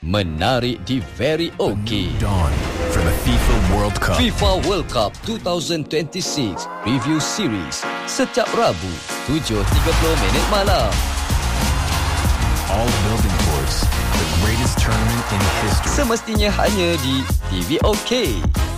menarik di Very OK. Dawn for the FIFA World Cup. FIFA World Cup 2026 Review Series setiap Rabu 7.30 malam. All building towards the greatest tournament in history. Semestinya hanya di TV OK.